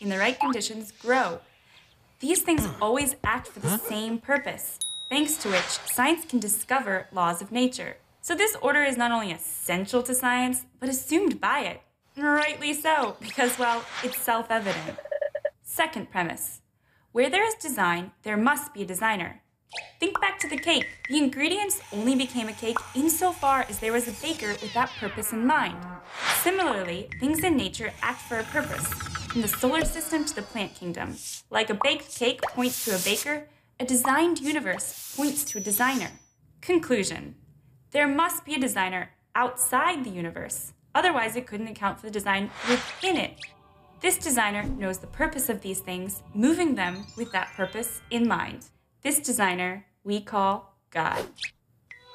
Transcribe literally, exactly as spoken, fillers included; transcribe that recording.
in the right conditions, grow. These things always act for the same purpose, thanks to which science can discover laws of nature. So this order is not only essential to science, but assumed by it. Rightly so, because, well, it's self-evident. Second premise. Where there is design, there must be a designer. Think back to the cake. The ingredients only became a cake insofar as there was a baker with that purpose in mind. Similarly, things in nature act for a purpose, from the solar system to the plant kingdom. Like a baked cake points to a baker, a designed universe points to a designer. Conclusion. There must be a designer outside the universe. Otherwise, it couldn't account for the design within it. This designer knows the purpose of these things, moving them with that purpose in mind. This designer we call God.